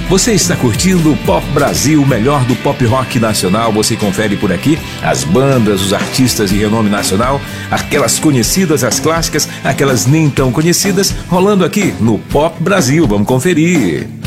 Você está curtindo o Pop Brasil, o melhor do pop rock nacional. Você confere por aqui as bandas, os artistas de renome nacional, aquelas conhecidas, as clássicas, aquelas nem tão conhecidas, rolando aqui no Pop Brasil. Vamos conferir.